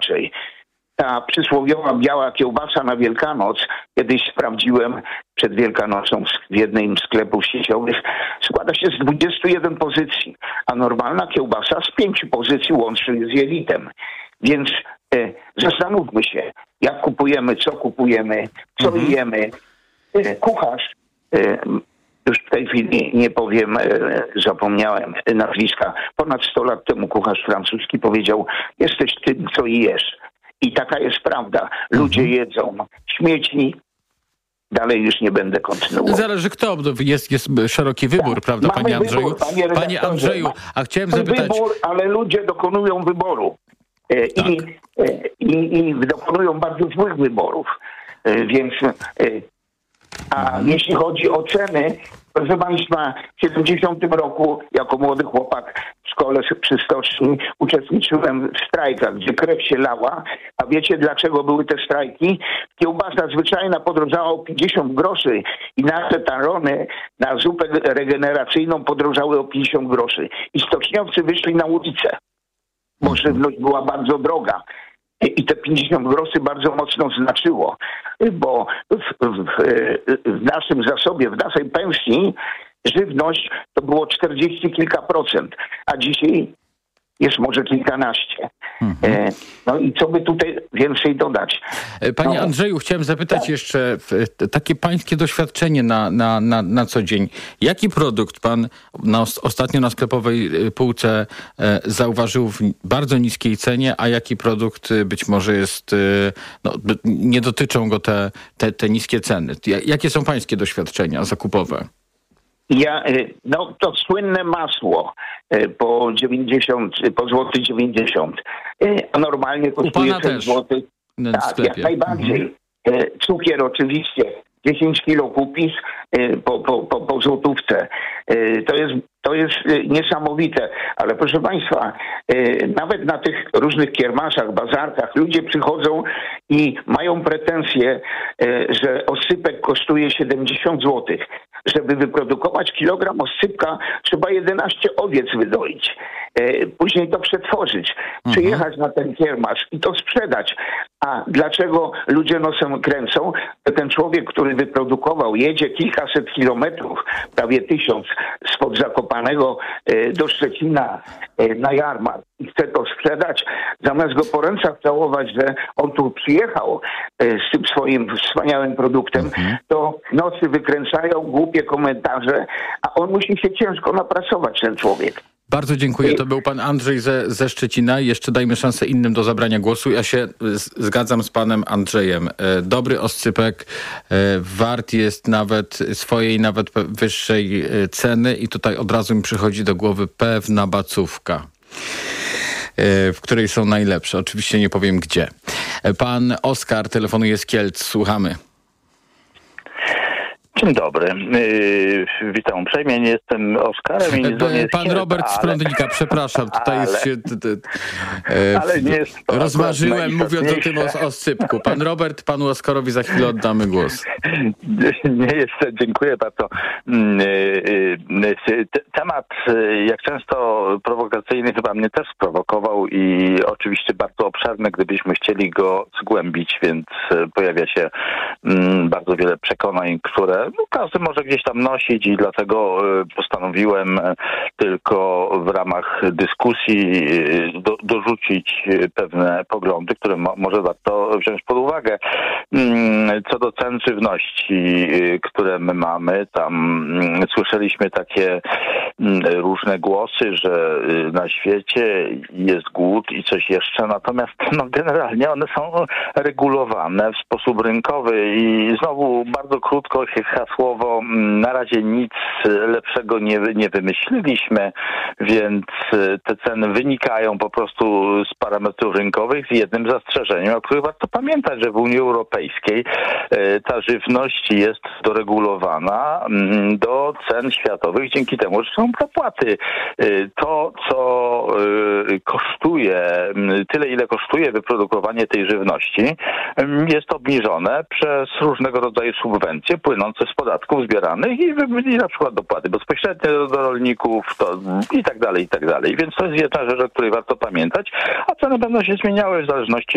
inaczej. Ta przysłowiowa biała kiełbasa na Wielkanoc, kiedyś sprawdziłem przed Wielkanocą w jednym z sklepów sieciowych, składa się z 21 pozycji, a normalna kiełbasa z 5 pozycji łącznie z jelitem. Więc zastanówmy się, jak kupujemy, co jemy. Kucharz, już w tej chwili nie powiem, zapomniałem nazwiska, ponad 100 lat temu kucharz francuski powiedział: jesteś tym, co jesz. I taka jest prawda. Ludzie jedzą śmieci. Dalej już nie będę kontynuował. Zależy kto, jest szeroki wybór, prawda, panie Andrzeju? Panie Andrzeju, a chciałem zapytać... Wybór, ale ludzie dokonują wyboru. I dokonują bardzo złych wyborów. Więc... jeśli chodzi o ceny, proszę państwa, w 70 roku jako młody chłopak w szkole przy stoczni uczestniczyłem w strajkach, gdzie krew się lała. A wiecie, dlaczego były te strajki? Kiełbasa zwyczajna podrożała o 50 groszy i nasze talony na zupę regeneracyjną podrożały o 50 groszy. I stoczniowcy wyszli na ulicę, bo żywność była bardzo droga. I te 50 groszy bardzo mocno znaczyło, bo w naszym zasobie, w naszej pensji żywność to było 40 kilka procent, a dzisiaj jest może kilkanaście. No i co by tutaj więcej dodać? Panie Andrzeju, chciałem zapytać jeszcze, takie pańskie doświadczenie na co dzień. Jaki produkt pan ostatnio na sklepowej półce zauważył w bardzo niskiej cenie, a jaki produkt być może jest, nie dotyczą go te niskie ceny? Jakie są pańskie doświadczenia zakupowe? To słynne masło po 0,90 a normalnie kosztuje 6 zł. Tak, jak najbardziej. Cukier oczywiście, 10 kilo kupisz po złotówce. To jest niesamowite, ale proszę państwa, nawet na tych różnych kiermaszach, bazarkach ludzie przychodzą i mają pretensje, że oscypek kosztuje 70 zł. Żeby wyprodukować kilogram oscypka, trzeba 11 owiec wydoić. Później to przetworzyć, przyjechać na ten kiermasz i to sprzedać. A dlaczego ludzie nosem kręcą? Ten człowiek, który wyprodukował, jedzie kilkaset kilometrów, prawie 1000 spod Zakopanego do Szczecina na jarmark i chce to sprzedać, zamiast go po rękach całować, że on tu przyjechał z tym swoim wspaniałym produktem, to nosy wykręcają głupie komentarze, a on musi się ciężko napracować, ten człowiek. Bardzo dziękuję. To był pan Andrzej ze Szczecina. Jeszcze dajmy szansę innym do zabrania głosu. Ja się zgadzam z panem Andrzejem. Dobry oscypek wart jest nawet wyższej ceny i tutaj od razu mi przychodzi do głowy pewna bacówka, w której są najlepsze. Oczywiście nie powiem gdzie. Pan Oskar telefonuje z Kielc. Słuchamy. Dzień dobry. Witam uprzejmie. Nie jestem Oskarem. Pan Robert z Prądnika, przepraszam. Tutaj ale nie jest to rozmarzyłem, mówiąc o tym oscypku. Pan Robert, panu Oskarowi za chwilę oddamy głos. Nie jest, dziękuję bardzo. Temat, jak często prowokacyjny, chyba mnie też sprowokował i oczywiście bardzo obszerny, gdybyśmy chcieli go zgłębić, więc pojawia się bardzo wiele przekonań, które każdy może gdzieś tam nosić i dlatego postanowiłem tylko w ramach dyskusji dorzucić pewne poglądy, które może warto wziąć pod uwagę. Co do cen żywności, które my mamy, tam słyszeliśmy takie różne głosy, że na świecie jest głód i coś jeszcze, natomiast generalnie one są regulowane w sposób rynkowy i znowu bardzo krótko, hasłowo, na razie nic lepszego nie wymyśliliśmy, więc te ceny wynikają po prostu z parametrów rynkowych z jednym zastrzeżeniem, o którym warto pamiętać, że w Unii Europejskiej ta żywność jest doregulowana do cen światowych dzięki temu, że są propłaty. To, co kosztuje, tyle ile kosztuje wyprodukowanie tej żywności, jest obniżone przez różnego rodzaju subwencje płynące z podatków zbieranych i na przykład dopłaty bezpośrednie do rolników i tak dalej, i tak dalej. Więc to jest jedna rzecz, o której warto pamiętać, a ceny będą się zmieniały w zależności